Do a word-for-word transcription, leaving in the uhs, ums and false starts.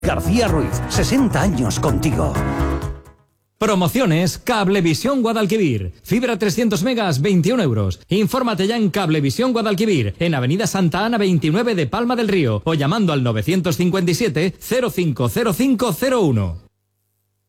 García Ruiz, sesenta años contigo. Promociones Cablevisión Guadalquivir. Fibra trescientos megas, veintiún euros. Infórmate ya en Cablevisión Guadalquivir, en Avenida Santa Ana veintinueve de Palma del Río, o llamando al novecientos cincuenta y siete, cero cinco cero cinco cero uno.